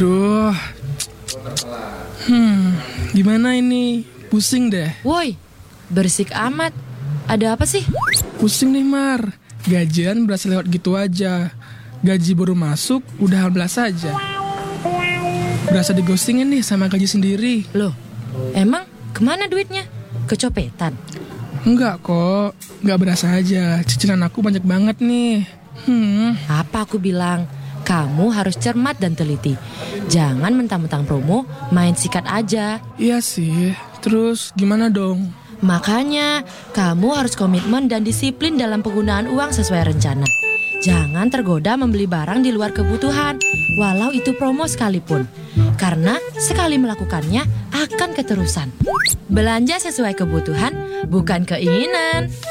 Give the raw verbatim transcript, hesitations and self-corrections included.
Aduh. Hmm, gimana ini? Pusing deh. Woi, berisik amat. Ada apa sih? Pusing nih, Mar. Gajian berasa lewat gitu aja. Gaji baru masuk, udah hablas aja. Berasa digostingin nih sama gaji sendiri. Loh, emang kemana duitnya? Kecopetan? Enggak kok, enggak berasa aja. Cicilan aku banyak banget nih. Hmm, Apa aku bilang? Kamu harus cermat dan teliti. Jangan mentang-mentang promo, main sikat aja. iya sih. Terus gimana dong? Makanya, kamu harus komitmen dan disiplin dalam penggunaan uang sesuai rencana. Jangan tergoda membeli barang di luar kebutuhan, walau itu promo sekalipun. Karena sekali melakukannya akan keterusan. Belanja sesuai kebutuhan, bukan keinginan.